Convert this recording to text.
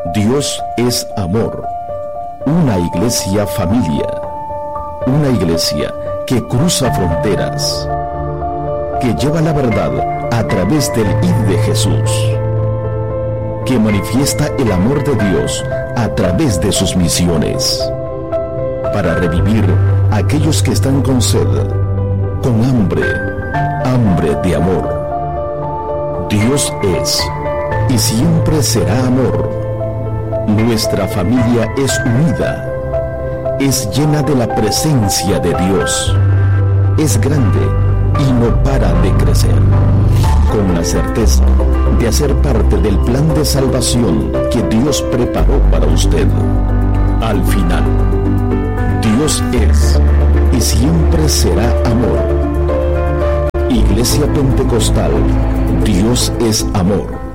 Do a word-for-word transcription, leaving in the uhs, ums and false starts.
Dios es amor. Una iglesia familia. Una iglesia que cruza fronteras, que lleva la verdad a través del id de Jesús, que manifiesta el amor de Dios a través de sus misiones, para revivir a aquellos que están con sed, con hambre, hambre de amor. Dios es y siempre será amor. Nuestra familia es unida, es llena de la presencia de Dios, es grande y no para de crecer, con la certeza de hacer parte del plan de salvación que Dios preparó para usted. Al final, Dios es y siempre será amor. Iglesia Pentecostal, Dios es amor.